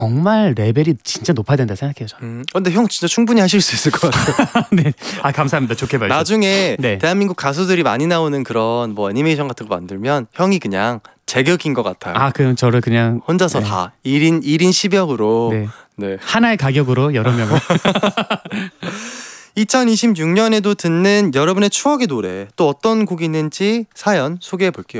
정말 레벨이 진짜 높아야 된다 생각해요 저는. 근데 형 진짜 충분히 하실 수 있을 것 같아요. 네, 아 감사합니다. 좋게 봐주셔서. 나중에 네. 대한민국 가수들이 많이 나오는 그런 뭐 애니메이션 같은 거 만들면 형이 그냥 제격인 것 같아요. 아 그럼 저를 그냥 혼자서 네. 다 1인 10역으로 네. 네. 하나의 가격으로 여러 명을. 2026년에도 듣는 여러분의 추억의 노래 또 어떤 곡이 있는지 사연 소개해 볼게요.